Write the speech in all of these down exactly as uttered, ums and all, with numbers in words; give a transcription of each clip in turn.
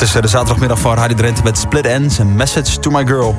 is de zaterdagmiddag van Radio Drenthe met Split Ends en Message to My Girl.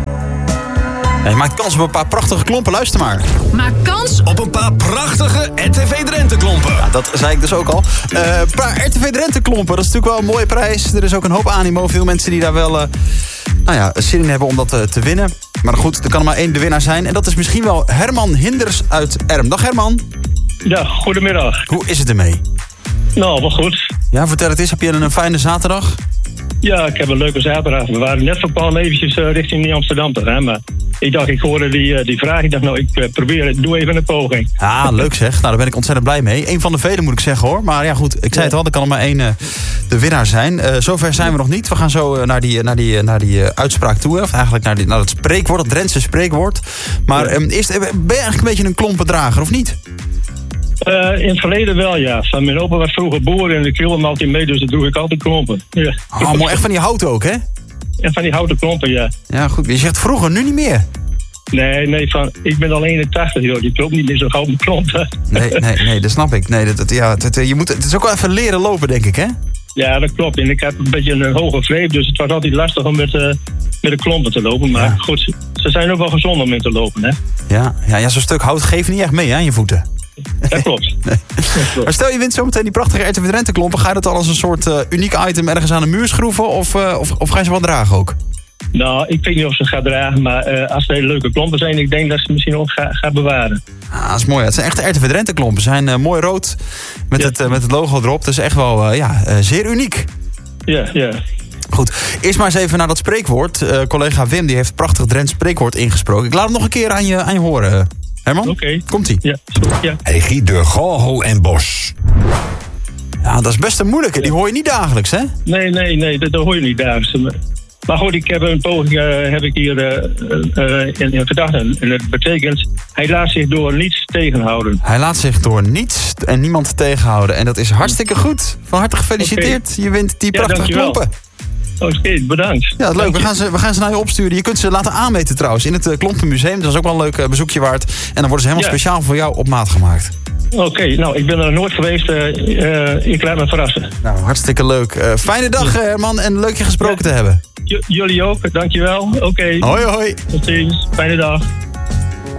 En je maakt kans op een paar prachtige klompen, luister maar. Maak kans op een paar prachtige R T V Drenthe klompen. Ja, dat zei ik dus ook al. Uh, een paar R T V Drenthe klompen, dat is natuurlijk wel een mooie prijs. Er is ook een hoop animo, veel mensen die daar wel uh, nou ja, zin in hebben om dat uh, te winnen. Maar goed, er kan er maar één de winnaar zijn. En dat is misschien wel Herman Hinders uit Erm. Dag Herman. Ja, goedemiddag. Hoe is het ermee? Nou, wel goed. Ja, vertel het eens. Heb je een fijne zaterdag? Ja, ik heb een leuke zaterdag. We waren net van plan eventjes uh, richting Amsterdam te gaan. Maar ik dacht, ik hoorde die, uh, die vraag. Ik dacht, nou, ik uh, probeer het. Doe even een poging. Ah, leuk zeg. Nou, daar ben ik ontzettend blij mee. Eén van de vele moet ik zeggen hoor. Maar ja goed, ik zei het al, er kan er maar één uh, de winnaar zijn. Uh, zover zijn we nog niet. We gaan zo uh, naar die, naar die, uh, naar die uh, uitspraak toe. Of eigenlijk naar, die, naar het spreekwoord, het Drentse spreekwoord. Maar um, eerst, ben je eigenlijk een beetje een klompendrager of niet? Uh, in het verleden wel, ja. Van mijn opa was vroeger boer en ik viel hem altijd mee, dus dat doe ik altijd klompen. Ja. Oh, mooi. Echt van die hout ook, hè? En van die houten klompen, ja. Ja, goed. Je zegt vroeger, nu niet meer. Nee, nee, van, ik ben al eenentachtig, joh. Die klopt niet meer zo'n houten klompen. Nee, nee, nee, dat snap ik. Nee, dat, dat, ja, dat, je moet, het is ook wel even leren lopen, denk ik, hè? Ja, dat klopt. En ik heb een beetje een hoge vreep, dus het was altijd lastig om met, uh, met de klompen te lopen. Maar ja. Goed, ze zijn ook wel gezond om in te lopen, hè? Ja, ja, ja zo'n stuk hout geeft niet echt mee, hè, aan je voeten. Dat klopt. Nee. Dat klopt. Maar stel je wint zometeen die prachtige R T V Drenthe klompen. Ga je dat al als een soort uh, uniek item ergens aan de muur schroeven? Of, uh, of, of ga je ze wel dragen ook? Nou, ik weet niet of ze het gaat dragen. Maar uh, als het hele leuke klompen zijn, ik denk dat ze misschien ook gaan ga bewaren. Ah, dat is mooi. Het zijn echte R T V Drenthe klompen. Ze zijn uh, mooi rood met, ja. het, uh, met het logo erop. Dus echt wel uh, ja, uh, zeer uniek. Ja, ja. Goed, eerst maar eens even naar dat spreekwoord. Uh, collega Wim die heeft het prachtig Drents spreekwoord ingesproken. Ik laat het nog een keer aan je, aan je horen. Herman, okay. Komt-ie? Ja, ja. Hij giet door Gorgel en Bos. Ja, dat is best een moeilijke. Die hoor je niet dagelijks, hè? Nee, nee, nee, dat, dat hoor je niet dagelijks. Maar goed, ik heb een poging uh, heb ik hier uh, uh, in, in gedachten. En het betekent, hij laat zich door niets tegenhouden. Hij laat zich door niets en niemand tegenhouden. En dat is hartstikke goed. Van harte gefeliciteerd. Okay. Je wint die ja, prachtige klompen. Oké, okay, bedankt. Ja, leuk. We gaan, ze, we gaan ze naar je opsturen. Je kunt ze laten aanmeten trouwens in het uh, Klompenmuseum. Dat is ook wel een leuk uh, bezoekje waard. En dan worden ze helemaal ja. speciaal voor jou op maat gemaakt. Oké, okay, nou, ik ben er nooit geweest. Uh, uh, ik laat me verrassen. Nou, hartstikke leuk. Uh, fijne dag, ja. Herman. En leuk je gesproken ja. te hebben. J- jullie ook, dankjewel. Oké. Okay. Hoi, hoi. Tot ziens. Fijne dag.